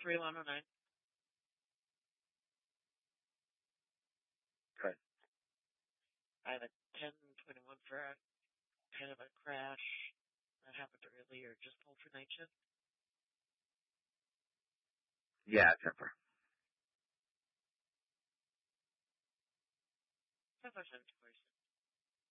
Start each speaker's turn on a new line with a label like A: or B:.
A: 3109.
B: Good.
A: I have a 1021 for a kind of a crash that happened earlier, just hold for night shift.
B: Yeah, Temper.
A: 10%.